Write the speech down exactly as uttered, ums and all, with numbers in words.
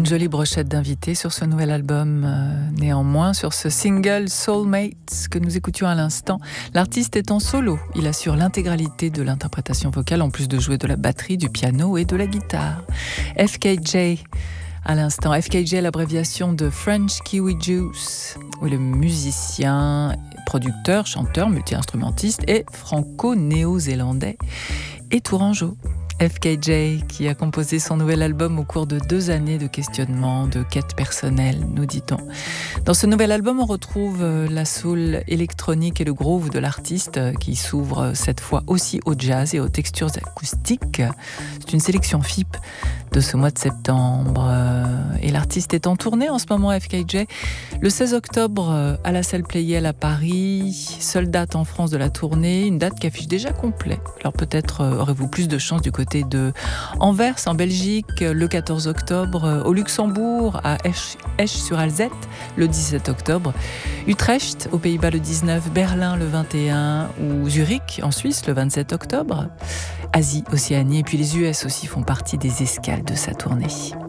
jolie brochette d'invités sur ce nouvel album. Euh, néanmoins, sur ce single Soulmates que nous écoutions à l'instant, l'artiste est en solo. Il assure l'intégralité de l'interprétation vocale en plus de jouer de la batterie, du piano et de la guitare. F K J à l'instant. F K J, l'abréviation de French Kiwi Juice, où le musicien, producteur, chanteur, multi-instrumentiste et franco-néo-zélandais et tourangeau. F K J, qui a composé son nouvel album au cours de deux années de questionnement, de quête personnelle, nous dit-on. Dans ce nouvel album, on retrouve la soul électronique et le groove de l'artiste qui s'ouvre cette fois aussi au jazz et aux textures acoustiques. C'est une sélection F I P de ce mois de septembre. Et l'artiste est en tournée en ce moment, F K J. Le seize octobre, à la salle Playel à Paris. Seule date en France de la tournée, une date qui affiche déjà complet. Alors peut-être aurez-vous plus de chance du côté de Anvers en Belgique le quatorze octobre, au Luxembourg à Esch-sur-Alzette le dix-sept octobre, Utrecht aux Pays-Bas le dix-neuf, Berlin le vingt et un ou Zurich en Suisse le vingt-sept octobre. Asie, Océanie et puis les U S aussi font partie des escales de sa tournée.